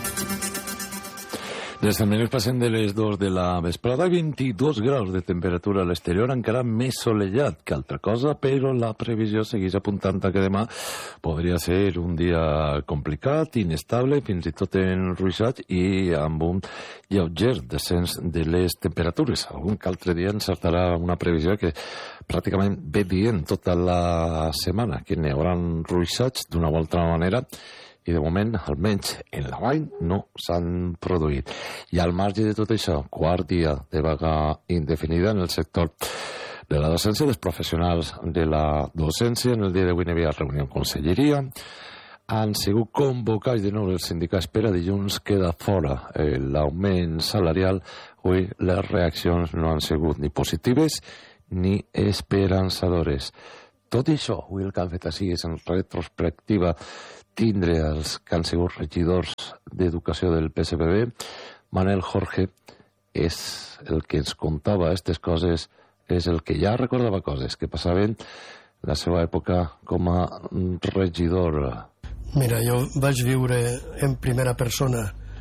Des del minut passem de les 2 de la vesprada, 22 graus de temperatura a l'exterior, encara més solellat que altra cosa, però la previsió segueix apuntant que demà podria ser un dia complicat, inestable, fins i tot enruixat i amb un lleuger descens de les temperatures. Algun que altre dia encertarà una previsió que pràcticament ve dient tota la setmana, que n'hi haurà ruixats d'una o altra manera, i de moment, almenys en la vall, no s'han produït. I al marge de tot això, quart dia de vaga indefinida en el sector de la docència, dels professionals de la docència. En el dia d'avui n'hi havia reunió en conselleria. Han sigut convocats de nou els sindicats per a dilluns. Queda fora l'augment salarial. Avui les reaccions no han sigut ni positives ni esperançadores. Tot i això, avui el que han fet així és en retrospectiva tindre els que han sigut regidors d'Educació del PSPB. Manel Jorge és el que ens contava aquestes coses, és el que ja recordava coses que passaven en la seva època com a regidor. Mira, jo vaig viure en primera persona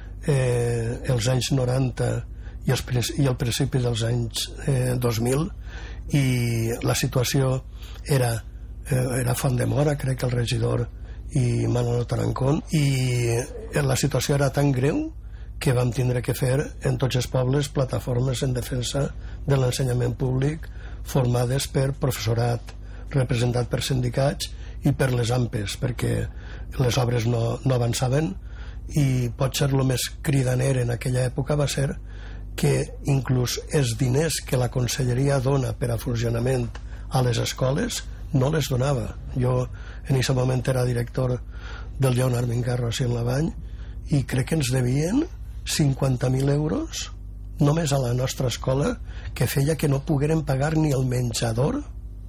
els anys 90 i el principi dels anys 2000, i la situació era Font de Mora, crec que el regidor, i Manolo Tarancón, i la situació era tan greu que vam tindre que fer en tots els pobles plataformes en defensa de l'ensenyament públic formades per professorat representat per sindicats i per les AMPEs, perquè les obres no avançaven. I potser el més cridaner en aquella època va ser que inclús els diners que la conselleria dona per a funcionament a les escoles no les donava. Jo en aquest moment era director del Lleonard Mingarro a Lavany, i crec que ens devien 50.000 euros només a la nostra escola, que feia que no pogueren pagar ni el menjador.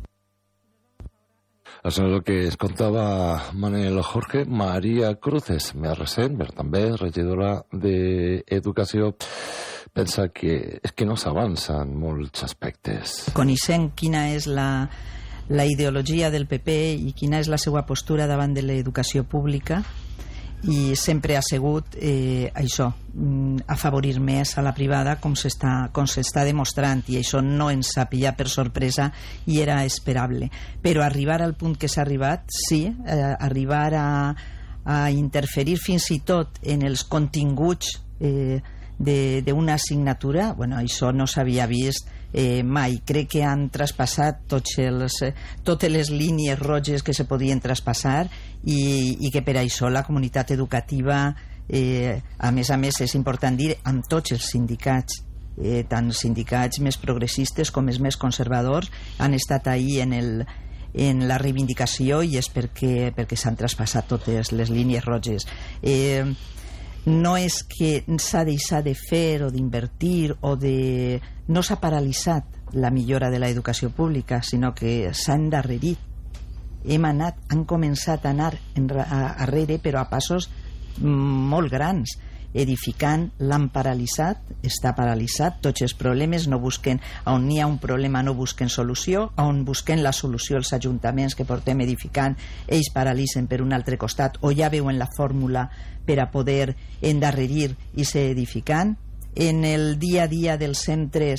Això és el que es contava Manel Jorge. Maria Cruces, més recent, però també regidora d'Educació, pensa que és que no s'avança en molts aspectes. Coneixent quina és la ideologia del PP i quina és la seva postura davant de l'educació pública, i sempre ha sigut això, afavorir més a la privada, com s'està demostrant, i això no ens ha pillat per sorpresa i era esperable. Però arribar al punt que s'ha arribat, sí, arribar a interferir fins i tot en els continguts d'una assignatura, bueno, això no s'havia vist mai. Crec que han traspassat totes les línies roges que se podien traspassar, i que per això la comunitat educativa, a més és important dir, amb tots els sindicats, tant sindicats més progressistes com els més conservadors, han estat ahí en la reivindicació, i és perquè s'han traspassat totes les línies roges. No és que s'ha deixat de fer o d'invertir no s'ha paralitzat la millora de l'educació pública, sinó que s'ha endarrerit. Han començat a anar arrere, però a passos molt grans. Edificant l'han paralitzat, està paralitzat, tots els problemes no busquen, on hi ha un problema no busquen solució, on busquen la solució els ajuntaments que portem edificant, ells paralitzen per un altre costat, o ja veuen la fórmula per a poder endarrerir i ser edificant. En el dia a dia dels centres,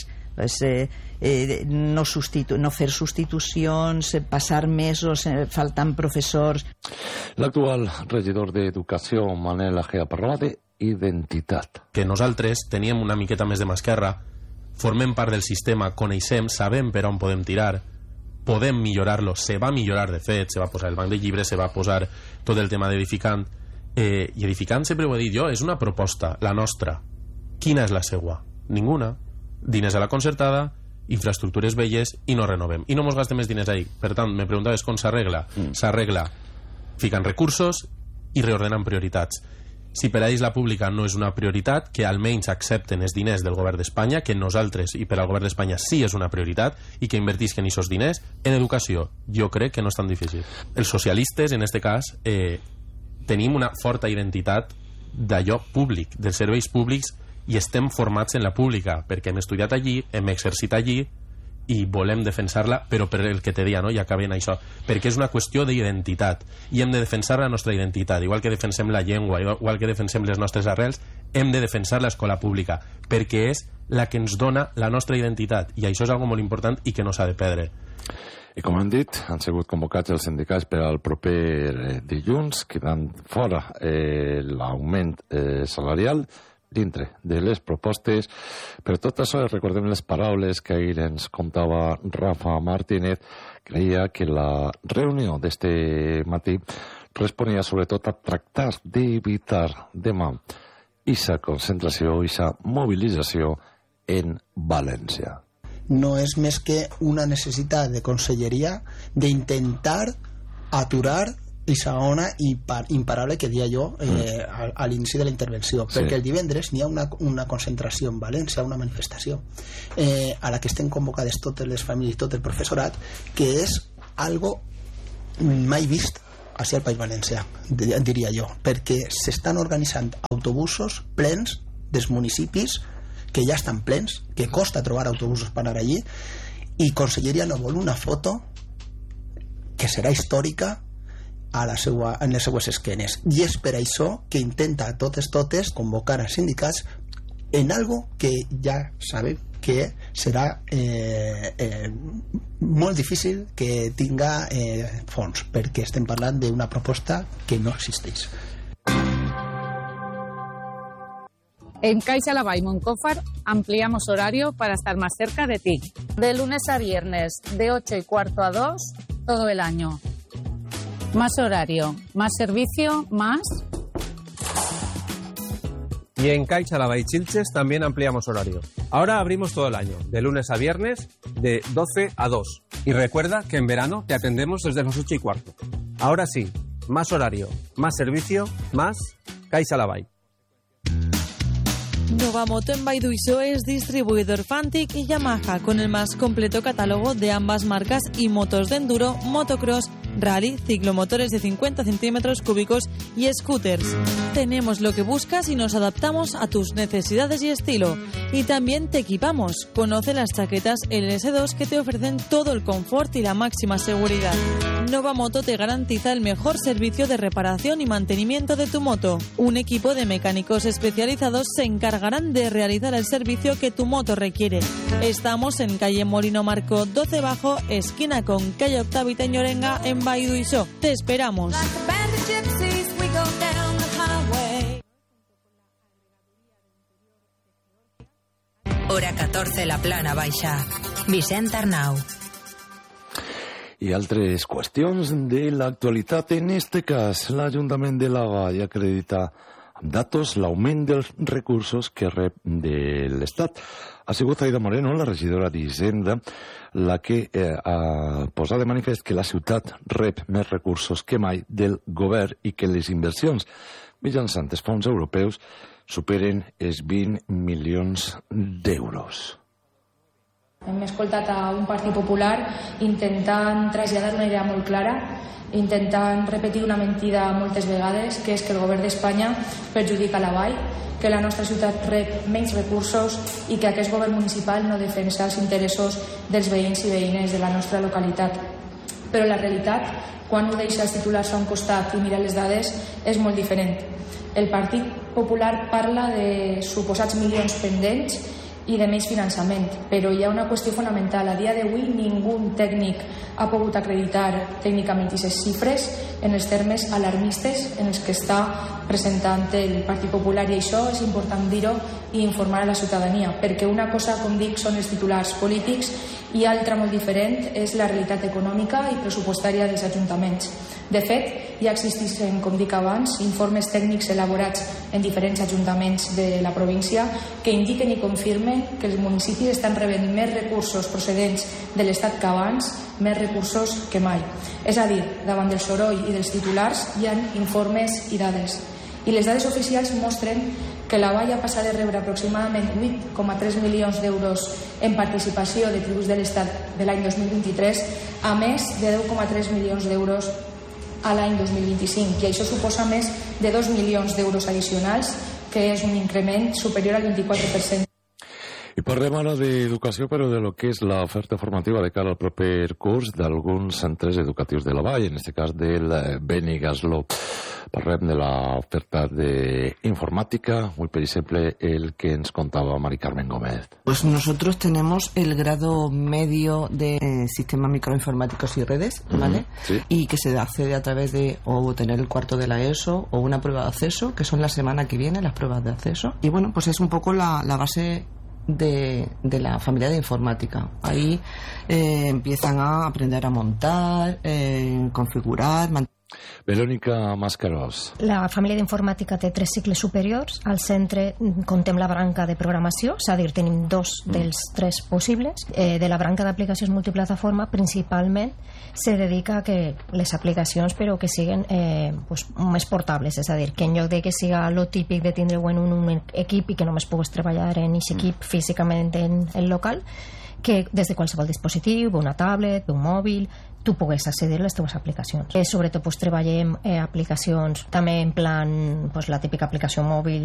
no fer substitucions, passar mesos faltant professors. L'actual regidor d'Educació, Manel Agea, parlava d'identitat. Que nosaltres teníem una miqueta més de mà esquerra, formem part del sistema, coneixem, sabem per on podem tirar, podem millorar-lo, se va millorar de fet, se va posar el banc de llibres, se va posar tot el tema d'edificant, i edificant sempre ho he dit jo, és una proposta, la nostra. Quina és la seua? Ninguna. Diners a la concertada, infraestructures velles, i no renovem. I no mos gastem més diners ahí. Per tant, me preguntaves com s'arregla. S'arregla ficant recursos i reordenant prioritats. Si per a ells la pública no és una prioritat, que almenys accepten els diners del govern d'Espanya, que nosaltres i per al govern d'Espanya sí és una prioritat, i que invertisquen aquests diners en educació. Jo crec que no és tan difícil. Els socialistes, en aquest cas, tenim una forta identitat d'allò públic, dels serveis públics, i estem formats en la pública, perquè hem estudiat allí, hem exercit allí, i volem defensar-la, però per el que te deia, no? I acabem això, perquè és una qüestió d'identitat i hem de defensar la nostra identitat, igual que defensem la llengua, igual que defensem les nostres arrels, hem de defensar l'escola pública, perquè és la que ens dona la nostra identitat, i això és algo molt important i que no s'ha de perdre. I com hem dit, han sigut convocats els sindicats per al proper dilluns, quedant fora l'augment salarial dintre de les propostes. Per tot això, recordem les paraules que ahir ens contava Rafa Martínez. Creia que la reunió d'este matí responia sobretot a tractar d'evitar demà aquesta concentració, aquesta mobilització en València. No és més que una necessitat de conselleria d'intentar aturar aquesta ona imparable que dia jo a l'inici de la intervenció, perquè el divendres n'hi ha una concentració en València, una manifestació a la que estem convocades totes les famílies, tot el professorat, que és algo mai vist al País Valencià, diria jo, perquè s'estan organitzant autobusos plens dels municipis que ja estan plens, que costa trobar autobusos per anar allí, i Conselleria no vol una foto que serà històrica en les seues esquenes, i és per això que intenta a totes convocar a sindicats en algo que ja sabem que serà molt difícil que tinga fons, perquè estem parlant d'una proposta que no existeix. En Caixa Lavall Moncófar ampliamos horario para estar más cerca de ti. De lunes a viernes, de 8:15 a 2, todo el año. Más horario, más servicio, más... Y en Caixa Lavall Xilxes también ampliamos horario. Ahora abrimos todo el año, de lunes a viernes, de 12 a 2. Y recuerda que en verano te atendemos desde las 8:15. Ahora sí, más horario, más servicio, más Caixa Lavall. Novamoto en Baiduiso es distribuidor Fantic y Yamaha con el más completo catálogo de ambas marcas y motos de enduro, motocross, rally, ciclomotores de 50 centímetros cúbicos y scooters. Tenemos lo que buscas y nos adaptamos a tus necesidades y estilo. Y también te equipamos. Conoce las chaquetas LS2 que te ofrecen todo el confort y la máxima seguridad. Novamoto te garantiza el mejor servicio de reparación y mantenimiento de tu moto. Un equipo de mecánicos especializados se encargarán de realizar el servicio que tu moto requiere. Estamos en calle Molino Marco 12 Bajo, esquina con calle Octavita y Ñorenga en Baiduiso. Te esperamos. Hora 14, la Plana Baixa. Vicent Arnau. I altres qüestions de l'actualitat. En este cas, l'Ajuntament de La Vall acredita amb datos l'augment dels recursos que rep de l'Estat. Ha sigut Aida Moreno, la regidora d'Hisenda, la que ha posat de manifest que la ciutat rep més recursos que mai del govern i que les inversions mitjançant els fons europeus superen els 20 milions d'euros. Hem escoltat a un Partit Popular intentant traslladar una idea molt clara, intentant repetir una mentida moltes vegades, que és que el govern d'Espanya perjudica la Vall, que la nostra ciutat rep menys recursos i que aquest govern municipal no defensa els interessos dels veïns i veïnes de la nostra localitat. Però la realitat, quan ho deixa els titulars a un costat i mira les dades, és molt diferent. El Partit Popular parla de suposats milions pendents i de menys finançament, però hi ha una qüestió fonamental. A dia d'avui ningú tècnic ha pogut acreditar tècnicament aquestes xifres en els termes alarmistes en els que està presentant el Partit Popular, i això és important dir-ho i informar a la ciutadania, perquè una cosa, com dic, són els titulars polítics i altra molt diferent és la realitat econòmica i pressupostària dels ajuntaments. De fet, ja existeixen, com dic abans, informes tècnics elaborats en diferents ajuntaments de la província que indiquen i confirmen que els municipis estan rebent més recursos procedents de l'Estat que abans, més recursos que mai. És a dir, davant del soroll i dels titulars hi ha informes i dades. I les dades oficials mostren que la Vall ha passat de rebre aproximadament 8,3 milions d'euros en participació de tributs de l'Estat de l'any 2023 a més de 10,3 milions d'euros a l'any 2025, i això suposa més de 2 milions d'euros addicionals, que és un increment superior al 24%. I parlem ara d'educació, però de lo que és l'oferta formativa de cara al proper curs d'alguns centres educatius de la Vall, en aquest cas del Benigasló. Parlem de l'oferta d'informática, muy per exemple el que ens contaba Mari Carmen Gómez. Pues nosotros tenemos el grado medio de sistemas microinformáticos y redes, ¿vale? Sí. Y que se accede a través de o tener el cuarto de la ESO o una prueba de acceso, que son la semana que viene las pruebas de acceso. Y bueno, pues es un poco la base de la familia de informática. Ahí empiezan a aprender a montar, configurar, Verónica Mascarós. La família d'informàtica té 3 cicles superiors. Al centre contem la branca de programació, és a dir, tenim 2 dels 3 possibles. De la branca d'aplicacions multiplataforma, principalment se dedica a que les aplicacions però que siguin més portables, és a dir, que en lloc de que siga lo típic de tindre-ho en un equip i que només pugues treballar en aquest equip físicament en el local, que des de qualsevol dispositiu, una tablet, un mòbil, tu pugues accedir a les teves aplicacions. Sobretot treballem aplicacions també en plan la típica aplicació mòbil